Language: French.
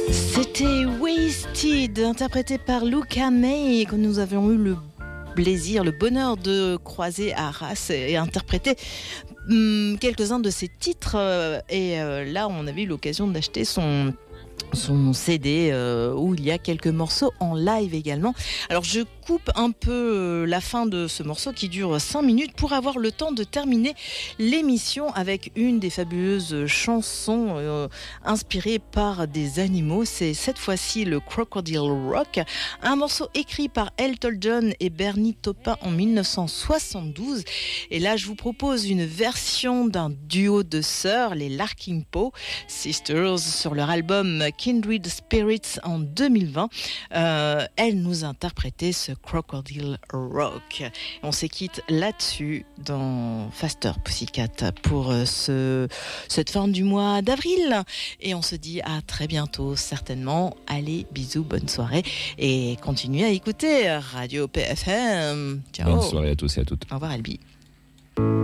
C'était Wasted, interprété par Luca May, que nous avions eu le plaisir, le bonheur de croiser à Arras et interpréter quelques-uns de ses titres. Et là, on avait eu l'occasion d'acheter son CD où il y a quelques morceaux en live également. Alors je coupe un peu la fin de ce morceau qui dure 5 minutes pour avoir le temps de terminer l'émission avec une des fabuleuses chansons inspirées par des animaux. C'est cette fois-ci le Crocodile Rock, un morceau écrit par Elton John et Bernie Taupin en 1972. Et là je vous propose une version d'un duo de sœurs, les Larkin Poe Sisters, sur leur album Kindred Spirits en 2020. Elle nous interprétait ce Crocodile Rock. On s'équitte là-dessus dans Faster Pussycat pour cette fin du mois d'avril. Et on se dit à très bientôt, certainement. Allez, bisous, bonne soirée. Et continuez à écouter Radio PFM. Ciao. Bonne soirée à tous et à toutes. Au revoir, Albi.